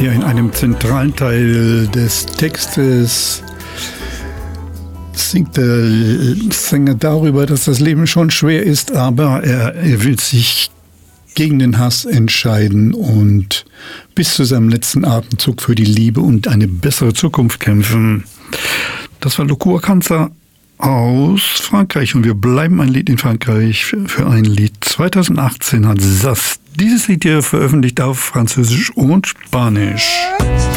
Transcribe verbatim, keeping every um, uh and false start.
Hier in einem zentralen Teil des Textes singt der Sänger darüber, dass das Leben schon schwer ist, aber er, er will sich gegen den Hass entscheiden und bis zu seinem letzten Atemzug für die Liebe und eine bessere Zukunft kämpfen. Das war Locua Canza aus Frankreich und wir bleiben ein Lied in Frankreich für ein Lied. zweitausendachtzehn hat Sass dieses Lied hier veröffentlicht auf Französisch und Spanisch.